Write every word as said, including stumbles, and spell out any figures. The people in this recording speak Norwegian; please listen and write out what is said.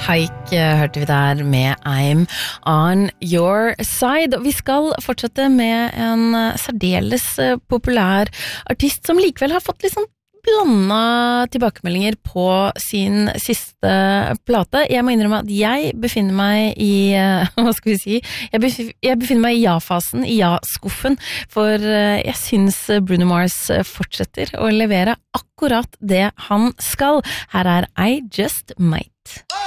Haik hørte vi der med I'm on your side. Og vi skal fortsette med en særdeles populær artist som likevel har fått litt sånn blanda tilbakemeldinger på sin siste plate. Jeg må innrømme at jeg befinner meg i, hva skal vi si, jeg befinner, jeg befinner meg i ja-fasen, i ja-skuffen, for jeg synes Bruno Mars fortsetter å levere akkurat det han skal. Her er I Just Might.